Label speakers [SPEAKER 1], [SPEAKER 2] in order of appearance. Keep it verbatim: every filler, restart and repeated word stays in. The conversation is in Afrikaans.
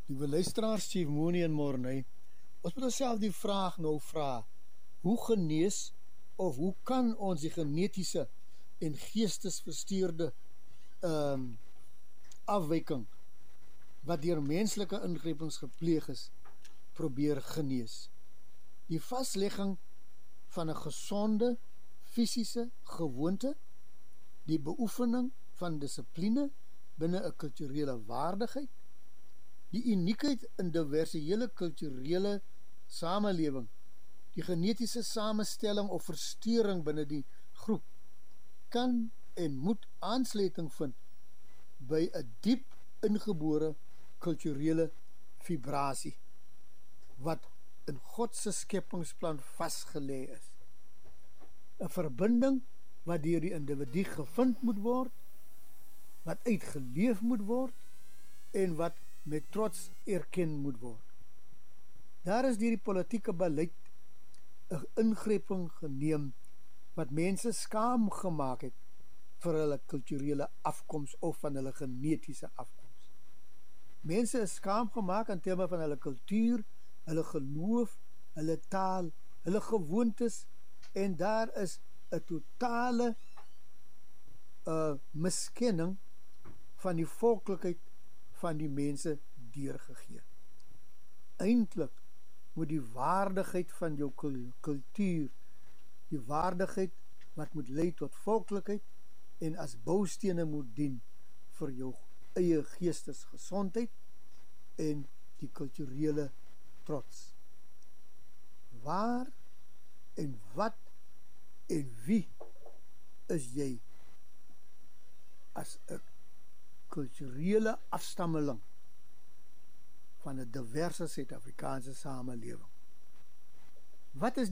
[SPEAKER 1] Liewe luisteraars, Chief Mooney en Morney, ons moet onsself die vraag nou vra, hoe genees of hoe kan ons die genetiese en geestesversteurde um, afwyking wat deur menslike ingrypings gepleeg is, probeer genees. Die vastlegging van 'n gesonde fisiese gewoonte, die beoefening van dissipline binne 'n kulturele waardigheid, die uniekheid in diversele kulturele samelewing, die genetiese samestelling of versteuring binne die groep, kan en moet aansluiting vind by 'n diep ingebore kulturele vibrasie, wat in God se skepingsplan vasgelê is. 'n Verbinding wat deur die individu gevind moet word, wat uitgeleef moet word en wat met trots erken moet word. Daar is deur die politieke beleid 'n ingryping geneem wat mense skaam gemaak het vir hulle kulturele afkoms of van hulle genetiese afkoms. Mense is skaam gemaak in terme van hulle kultuur, hulle geloof, hulle taal, hulle gewoontes, en daar is 'n totale uh, miskenning van die volklikheid van die mense deurgegee. Eintlik moet die waardigheid van jou kultuur, die waardigheid wat moet lei tot volklikheid en as boustene moet dien vir jou eie geestesgesondheid en die kulturele trots. Waar en wat en wie is jy as 'n kulturele afstammeling van 'n diverse Suid-Afrikaanse samelewing? Wat is